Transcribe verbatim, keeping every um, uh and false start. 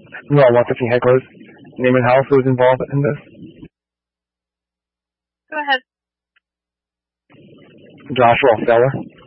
No, one fifteen headquarters. Name and house who's involved in this? Go ahead. Joshua Feller.